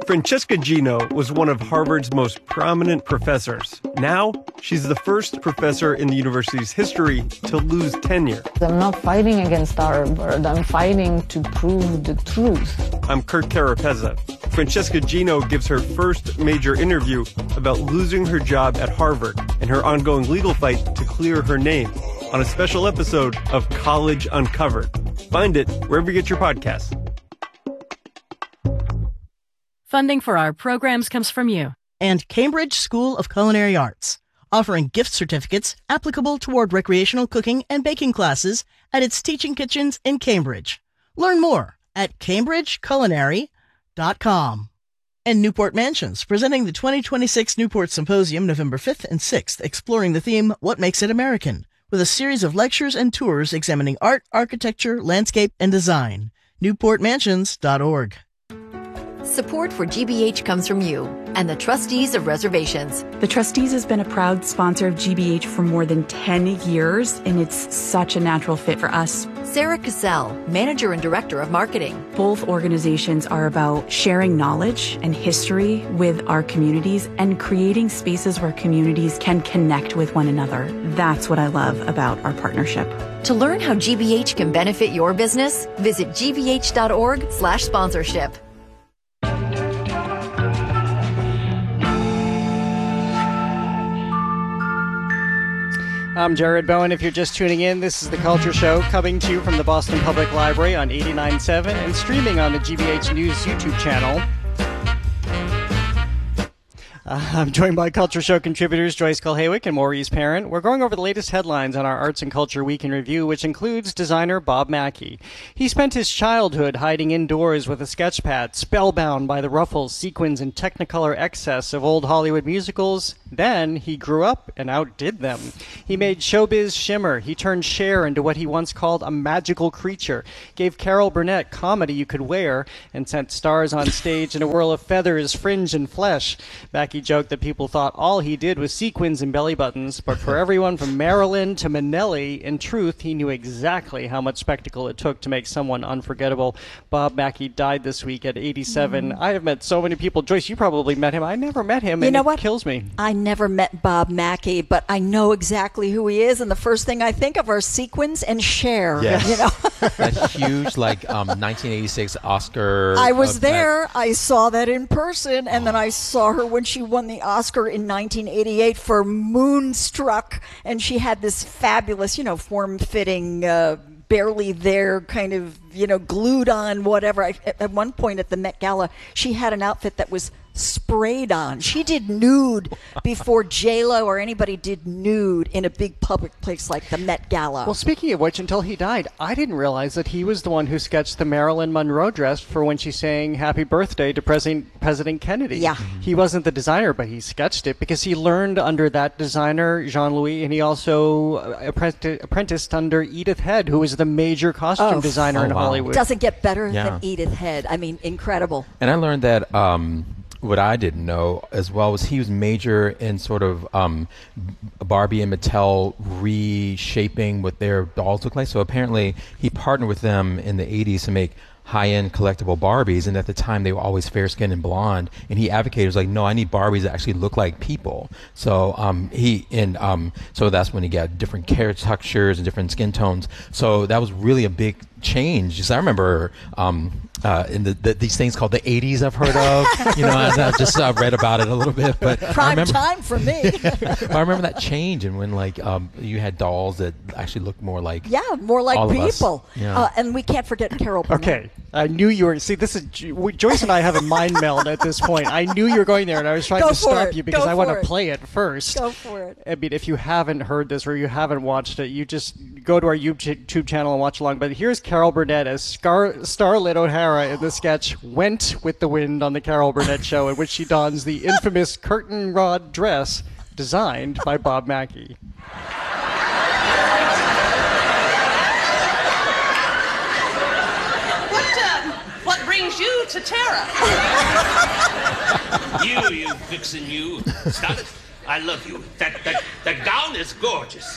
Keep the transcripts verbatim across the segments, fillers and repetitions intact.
Francesca Gino was one of Harvard's most prominent professors. Now, she's the first professor in the university's history to lose tenure. I'm not fighting against Harvard. I'm fighting to prove the truth. I'm Kurt Carapezza. Francesca Gino gives her first major interview about losing her job at Harvard and her ongoing legal fight to clear her name on a special episode of College Uncovered. Find it wherever you get your podcasts. Funding for our programs comes from you. And Cambridge School of Culinary Arts, offering gift certificates applicable toward recreational cooking and baking classes at its teaching kitchens in Cambridge. Learn more at cambridge culinary dot com. And Newport Mansions, presenting the twenty twenty-six Newport Symposium November fifth and sixth, exploring the theme, What Makes It American, with a series of lectures and tours examining art, architecture, landscape, and design. newport mansions dot org. Support for G B H comes from you and the Trustees of Reservations. The Trustees has been a proud sponsor of G B H for more than ten years, and it's such a natural fit for us. Sarah Cassell, Manager and Director of Marketing. Both organizations are about sharing knowledge and history with our communities and creating spaces where communities can connect with one another. That's what I love about our partnership. To learn how G B H can benefit your business, visit g b h dot org slash sponsorship. I'm Jared Bowen. If you're just tuning in, this is The Culture Show, coming to you from the Boston Public Library on eighty-nine point seven and streaming on the G B H News YouTube channel. Uh, I'm joined by Culture Show contributors Joyce Kulhaywick and Maurice Parent. We're going over the latest headlines on our Arts and Culture Week in Review, which includes designer Bob Mackie. He spent his childhood hiding indoors with a sketch pad, spellbound by the ruffles, sequins, and technicolor excess of old Hollywood musicals. Then he grew up and outdid them. He made showbiz shimmer. He turned Cher into what he once called a magical creature, gave Carol Burnett comedy you could wear, and sent stars on stage in a whirl of feathers, fringe, and flesh. Mackie joked that people thought all he did was sequins and belly buttons, but for everyone from Marilyn to Minnelli, in truth, he knew exactly how much spectacle it took to make someone unforgettable. Bob Mackie died this week at eighty-seven. Mm. I have met so many people. Joyce, you probably met him. I never met him, you and know it what? kills me. I never met Bob Mackie, but I know exactly who he is, and the first thing I think of are sequins and Cher. Yes. You know? That huge, like, um, nineteen eighty-six Oscar. I was there. That. I saw that in person, and then I saw her when she won the Oscar in nineteen eighty-eight for Moonstruck, and she had this fabulous, you know, form-fitting, uh, barely there kind of, you know, glued on whatever. I, at one point at the Met Gala, she had an outfit that was sprayed on. She did nude before J-Lo or anybody did nude in a big public place like the Met Gala. Well, speaking of which, until he died, I didn't realize that he was the one who sketched the Marilyn Monroe dress for when she sang Happy Birthday to President President Kennedy. Yeah. He wasn't the designer, but he sketched it because he learned under that designer, Jean-Louis, and he also apprenticed under Edith Head, who was the major costume Oh. designer Oh, in wow. Hollywood. Doesn't get better Yeah. than Edith Head. I mean, incredible. And I learned that um, what I didn't know as well was he was major in sort of um, Barbie and Mattel reshaping what their dolls look like. So apparently he partnered with them in the eighties to make high-end collectible Barbies, and at the time they were always fair-skinned and blonde, and he advocated, was like, no, I need Barbies that actually look like people. So um, he and um, so that's when he got different hair textures and different skin tones. So that was really a big change. Just I remember um, uh, in the, the these things called the eighties I've heard of. You know, I, I just uh, read about it a little bit, but I Prime remember, time for me. I remember that change, and when like um, you had dolls that actually looked more like Yeah, more like all of us. people. Yeah. Uh, and we can't forget Carol Burnett. Okay, I knew you were. See, this is Joyce and I have a mind meld at this point. I knew you were going there, and I was trying Go to for stop it. you because Go I want for to it. play it first. Go for it. I mean, if you haven't heard this or you haven't watched it, you just go to our YouTube channel and watch along. But here's Carol Burnett as Scar- Starlet O'Hara in the sketch "Went with the Wind" on the Carol Burnett Show, in which she dons the infamous curtain rod dress designed by Bob Mackie. What brings you to Tara? You, you vixen, you. Stop it. I love you. That, that, that gown is gorgeous.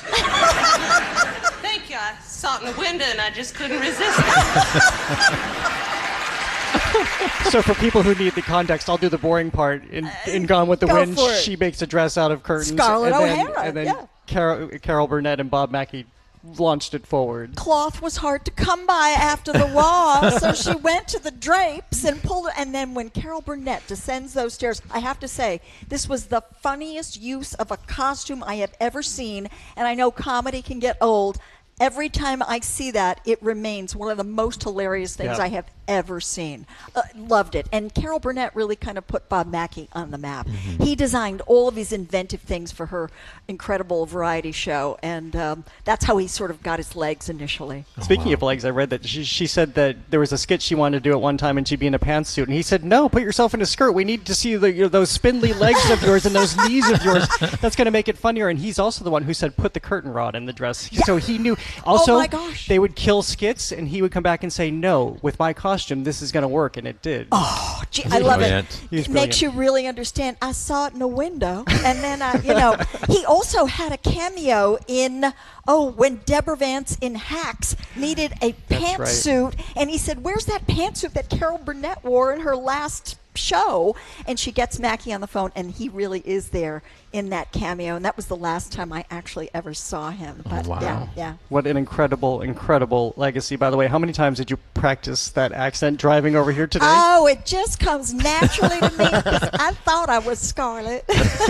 Thank you. I saw it in the window and I just couldn't resist it. So for people who need the context, I'll do the boring part. In, in Gone with the Go Wind, for it. she makes a dress out of curtains. Scarlett and then, O'Hara, And then yeah. Carol, Carol Burnett and Bob Mackie launched it forward. Cloth was hard to come by after the war, so she went to the drapes and pulled it. And then when Carol Burnett descends those stairs, I have to say, this was the funniest use of a costume I have ever seen. And I know comedy can get old. Every time I see that, it remains one of the most hilarious things Yeah. I have ever seen. Uh, loved it. And Carol Burnett really kind of put Bob Mackie on the map. Mm-hmm. He designed all of these inventive things for her incredible variety show, and um, that's how he sort of got his legs initially. Speaking of legs, I read that she, she said that there was a skit she wanted to do at one time and she'd be in a pantsuit. And he said, no, put yourself in a skirt. We need to see the, you know, those spindly legs of yours and those knees of yours. That's going to make it funnier. And he's also the one who said, put the curtain rod in the dress. Yeah. So he knew. Also, Oh my gosh. they would kill skits and he would come back and say, no, with my costume, this is going to work. And it did. Oh, gee, I love brilliant. it. He was It makes you brilliant. really understand. I saw it in a window, and then I, you know, he also had a cameo in oh when Deborah Vance in Hacks needed a That's right. pantsuit, and he said, "Where's that pantsuit that Carol Burnett wore in her last show?" And she gets Mackie on the phone, and he really is there in that cameo, and that was the last time I actually ever saw him. But wow. yeah, yeah. What an incredible, incredible legacy. By the way, how many times did you practice that accent driving over here today? Oh, it just comes naturally to me because I thought I was Scarlett.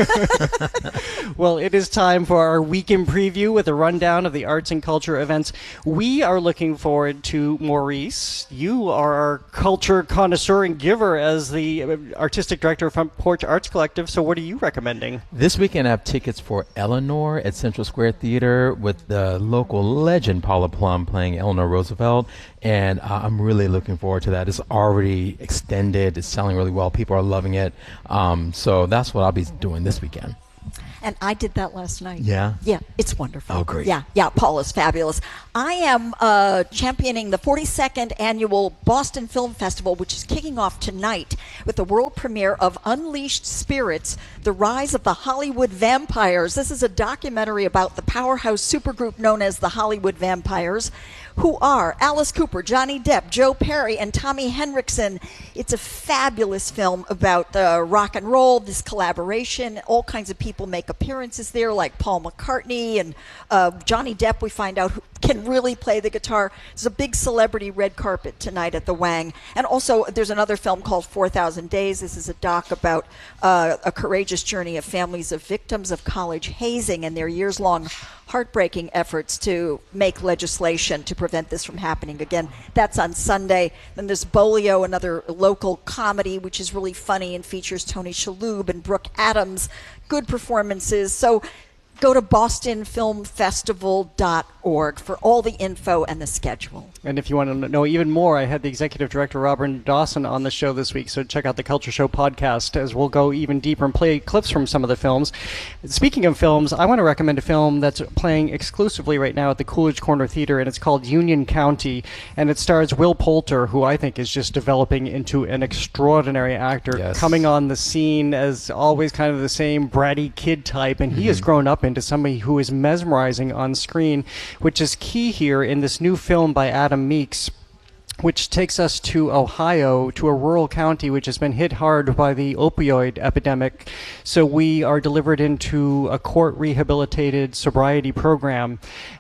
Well, it is time for our weekend preview with a rundown of the arts and culture events we are looking forward to. Maurice, you are our culture connoisseur and giver as the uh, artistic director of Front Porch Arts Collective, so what are you recommending? This weekend I have tickets for Eleanor at Central Square Theater with the local legend Paula Plum playing Eleanor Roosevelt, and uh, I'm really looking forward to that. It's already extended. It's selling really well. People are loving it. Um, so that's what I'll be doing this weekend. And I did that last night. Yeah? Yeah, it's wonderful. Oh, great. Yeah, yeah, Paula's fabulous. I am uh, championing the forty-second annual Boston Film Festival, which is kicking off tonight with the world premiere of Unleashed Spirits, The Rise of the Hollywood Vampires. This is a documentary about the powerhouse supergroup known as the Hollywood Vampires, who are Alice Cooper, Johnny Depp, Joe Perry, and Tommy Henriksen. It's a fabulous film about the rock and roll, this collaboration. All kinds of people make appearances there, like Paul McCartney and uh, Johnny Depp, we find out, who can really play the guitar. There's a big celebrity red carpet tonight at the Wang. And also, there's another film called four thousand days. This is a doc about uh, a courageous journey of families of victims of college hazing and their years-long heartbreaking efforts to make legislation to prevent this from happening again. That's on Sunday. Then there's Bolio, another local comedy, which is really funny and features Tony Shalhoub and Brooke Adams. Good performances. So go to boston film festival dot org for all the info and the schedule. And if you want to know even more, I had the executive director, Robert Dawson, on the show this week, so check out the Culture Show podcast as we'll go even deeper and play clips from some of the films. Speaking of films, I want to recommend a film that's playing exclusively right now at the Coolidge Corner Theater, and it's called Union County, and it stars Will Poulter, who I think is just developing into an extraordinary actor, Yes. coming on the scene as always kind of the same bratty kid type, and he has grown up into somebody who is mesmerizing on screen, which is key here in this new film by Adam Meeks, which takes us to Ohio, to a rural county which has been hit hard by the opioid epidemic. So we are delivered into a court-rehabilitated sobriety program.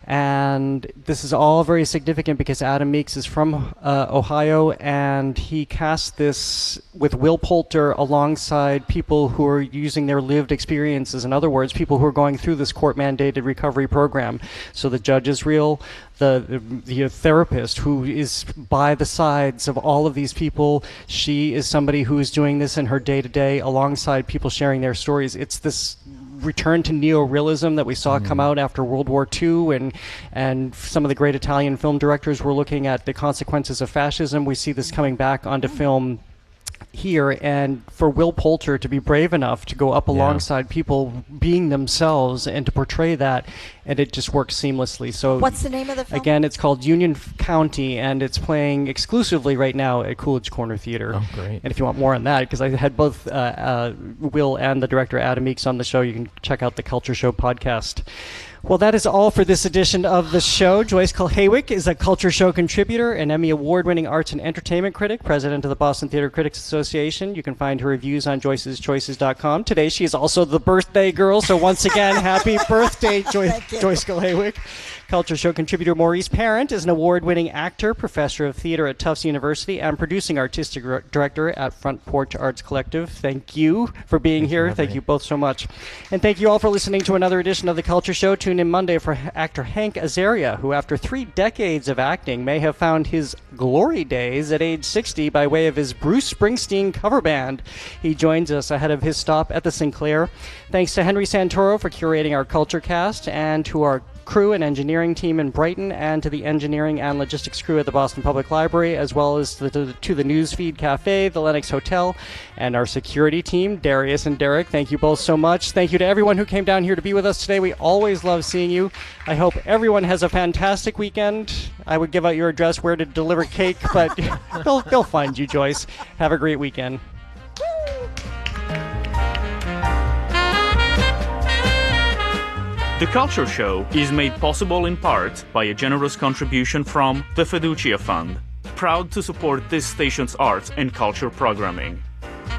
And this is all very significant because Adam Meeks is from uh, Ohio, and he cast this with Will Poulter alongside people who are using their lived experiences. In other words, people who are going through this court-mandated recovery program. So the judge is real, the, the, the therapist who is by the sides of all of these people. She is somebody who is doing this in her day-to-day alongside people sharing their stories. It's this return to neorealism that we saw come out after World War Two, and and some of the great Italian film directors were looking at the consequences of fascism. We see this coming back onto film here, and for Will Poulter to be brave enough to go up alongside yeah. people being themselves and to portray that, and it just works seamlessly. So what's the name of the film? Again, it's called Union County, and it's playing exclusively right now at Coolidge Corner Theater. Oh, great. And if you want more on that, because I had both uh, uh, Will and the director Adam Meeks on the show, you can check out the Culture Show podcast. Well, that is all for this edition of the show. Joyce Kulhaywick is a Culture Show contributor, an Emmy Award-winning arts and entertainment critic, president of the Boston Theater Critics Association. You can find her reviews on joyces choices dot com. Today, she is also the birthday girl, so once again, happy birthday, Joyce, Joyce Kulhaywick. Culture Show contributor Maurice Parent is an award-winning actor, professor of theater at Tufts University, and producing artistic director at Front Porch Arts Collective. Thank you for being Thanks here. For thank me. you both so much. And thank you all for listening to another edition of The Culture Show. Tune in Monday for actor Hank Azaria, who after three decades of acting may have found his glory days at age sixty by way of his Bruce Springsteen cover band. He joins us ahead of his stop at the Sinclair. Thanks to Henry Santoro for curating our Culture Cast, and to our crew and engineering team in Brighton, and to the engineering and logistics crew at the Boston Public Library, as well as to the, to the Newsfeed Cafe, the Lenox Hotel, and our security team, Darius and Derek. Thank you both so much. Thank you to everyone who came down here to be with us today. We always love seeing you. I hope everyone has a fantastic weekend. I would give out your address where to deliver cake, but they'll, they'll find you, Joyce. Have a great weekend. The Culture Show is made possible in part by a generous contribution from the Fiducia Fund, proud to support this station's arts and culture programming.